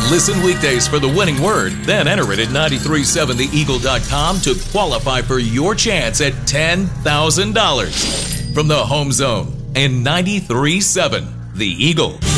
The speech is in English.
Listen weekdays for the winning word, then enter it at 937theeagle.com to qualify for your chance at $10,000. From the Home Zone and 93.7 The Eagle.